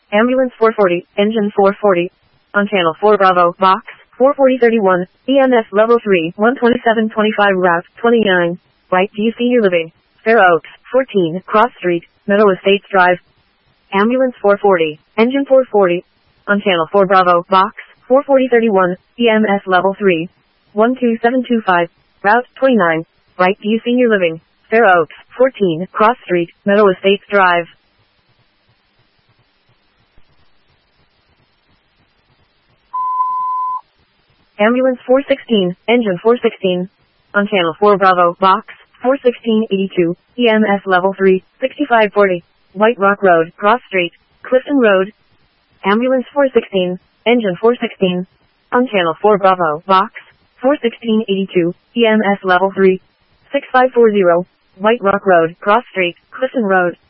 Ambulance 440, engine 440. On channel 4 Bravo, box 44031, EMS level 3, 12725 route 29. Right, do you see you living? Fair Oaks, 14, Cross Street, Meadow Estates Drive. Ambulance 440, engine 440. On channel 4 Bravo, box 44031, EMS level 3, 12725, route 29. Right, do you see you living? Fair Oaks, 14, Cross Street, Meadow Estates Drive. Ambulance 416, engine 416. On channel 4 Bravo, box 41682, EMS level 3, 6540, White Rock Road, Cross Street, Clifton Road. Ambulance 416, engine 416. On channel 4 Bravo, box 41682, EMS level 3, 6540, White Rock Road, Cross Street, Clifton Road.